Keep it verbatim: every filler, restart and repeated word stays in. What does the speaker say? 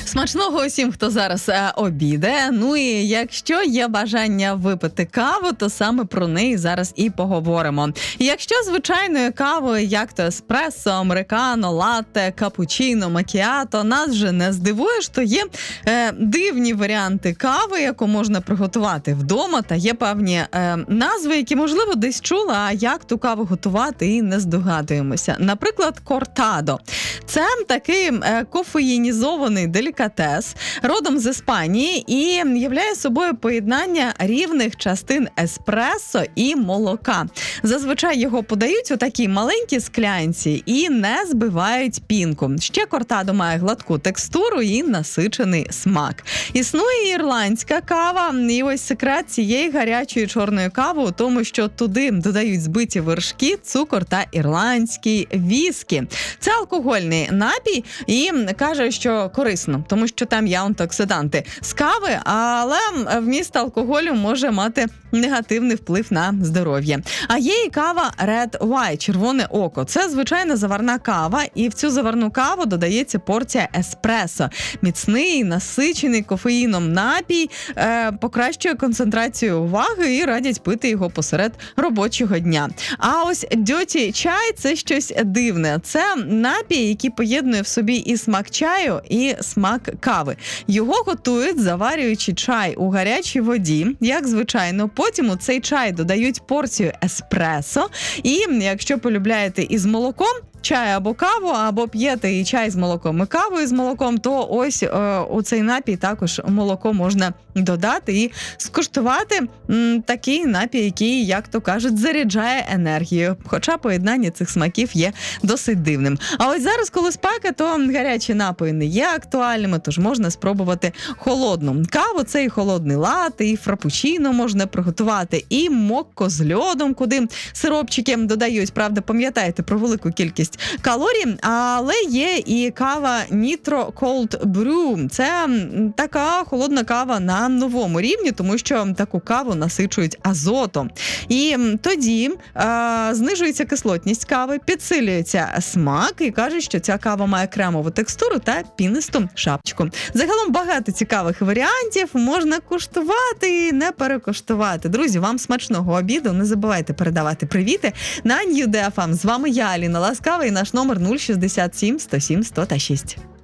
Смачного усім, хто зараз е, обідає. Ну і якщо є бажання випити каву, то саме про неї зараз і поговоримо. Якщо звичайною кавою, як то еспресо, американо, латте, капучино, макіато, нас вже не здивуєш, то є е, дивні варіанти кави, яку можна приготувати вдома, та є певні е, назви, які, можливо, десь чула, а як ту каву готувати і не здогадуємося. Наприклад, кортадо. Це такий е, кофеїнізований делікатес, родом з Іспанії, і являє собою поєднання рівних частин еспресо і молока. Зазвичай його подають у такій маленькій склянці і не збивають пінку. Ще кортадо має гладку текстуру і насичений смак. Існує ірландська кава, і ось секрет цієї гарячої чорної кави у тому, що туди додають збиті вершки, цукор та ірландський віскі. Це алкогольний напій і каже, що корисно, тому що там є антиоксиданти з кави, але вміст алкоголю може мати негативний вплив на здоров'я. А є і кава Red White, червоне око. Це звичайна заварна кава, і в цю заварну каву додається порція еспресо. Міцний, насичений кофеїном напій, е, покращує концентрацію уваги і радять пити його посеред робочого дня. А ось дьоті чай – це щось дивне. Це напій, який поєднує в собі і смак чаю, і смак кави. Його готують, заварюючи чай у гарячій воді, як звичайно. Потім у цей чай додають порцію еспресо. І якщо полюбляєте із молоком, чай або каву, або п'єте і чай з молоком, і каву із молоком, то ось е, у цей напій також молоко можна додати і скуштувати м, такий напій, який, як то кажуть, заряджає енергію. Хоча поєднання цих смаків є досить дивним. А ось зараз, коли спека, то гарячі напої не є актуальними, тож можна спробувати холодну каву. Це і холодний латте, і фрапучино можна приготувати, і мокко з льодом, куди сиропчики додають. Правда, пам'ятаєте про велику кількість калорій, але є і кава Nitro Cold Brew. Це така холодна кава на новому рівні, тому що таку каву насичують азотом. І тоді е, знижується кислотність кави, підсилюється смак і кажуть, що ця кава має кремову текстуру та пінисту шапочку. Загалом багато цікавих варіантів, можна куштувати і не перекуштувати. Друзі, вам смачного обіду, не забувайте передавати привіти на Нью Де Еф Ем. З вами я, Аліна Ласкава, і наш номер нуль шістдесят сім сто сім сто шість.